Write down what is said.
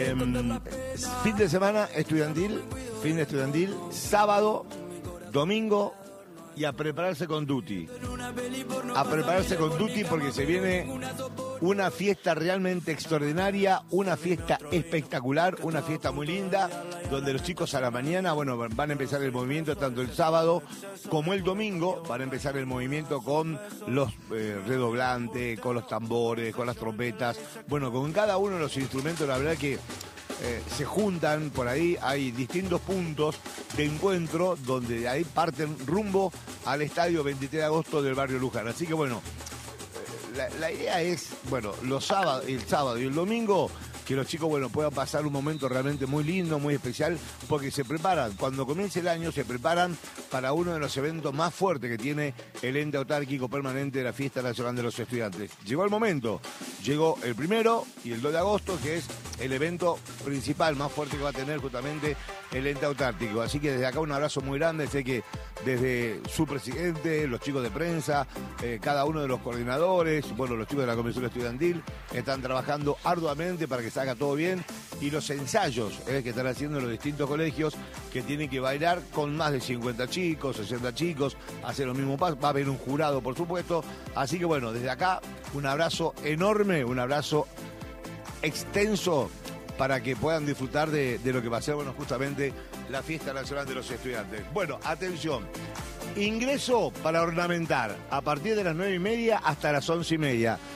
Fin de semana estudiantil, sábado, domingo y a prepararse con Duty. A prepararse con Duty porque se viene una fiesta realmente extraordinaria, una fiesta espectacular, una fiesta muy linda, donde los chicos a la mañana, bueno, van a empezar el movimiento tanto el sábado como el domingo, van a empezar el movimiento con los redoblantes, con los tambores, con las trompetas, bueno, con cada uno de los instrumentos, la verdad que se juntan por ahí, hay distintos puntos de encuentro donde ahí parten rumbo al estadio 23 de agosto del barrio Luján. Así que bueno, la idea es, bueno, el sábado y el domingo, que los chicos, bueno, puedan pasar un momento realmente muy lindo, muy especial, porque se preparan, cuando comience el año, se preparan para uno de los eventos más fuertes que tiene el ente autárquico permanente de la Fiesta Nacional de los Estudiantes. Llegó el momento, llegó el 1 y el 2 de agosto, que es el evento principal, más fuerte que va a tener justamente el ente autárquico. Así que desde acá un abrazo muy grande, sé que desde su presidente, los chicos de prensa, cada uno de los coordinadores, bueno, los chicos de la Comisión Estudiantil, están trabajando arduamente para que salga todo bien, y los ensayos que están haciendo en los distintos colegios, que tienen que bailar con más de 50 chicos, 60 chicos, hacer los mismos pasos, va a haber un jurado, por supuesto. Así que bueno, desde acá un abrazo enorme, un abrazo extenso para que puedan disfrutar de lo que va a ser, bueno, justamente la Fiesta Nacional de los Estudiantes. Bueno, atención, ingreso para ornamentar a partir de las 9:30 hasta las 11:30.